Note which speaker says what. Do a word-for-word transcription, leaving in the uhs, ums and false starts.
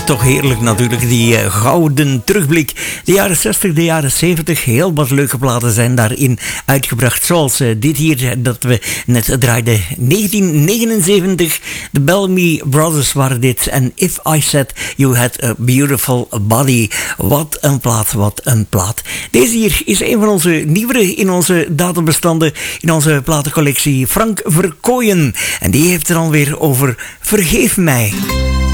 Speaker 1: toch heerlijk natuurlijk, die uh, gouden terugblik. De jaren zestig, de jaren zeventig, heel wat leuke platen zijn daarin uitgebracht. Zoals uh, dit hier, dat we net draaiden. negentien negenenzeventig, de Bellamy Brothers waren dit. En If I Said You Had A Beautiful Body. Wat een plaat, wat een plaat. Deze hier is een van onze nieuwere in onze databestanden, in onze platencollectie. Frank Verkooyen. En die heeft er dan weer over Vergeef mij.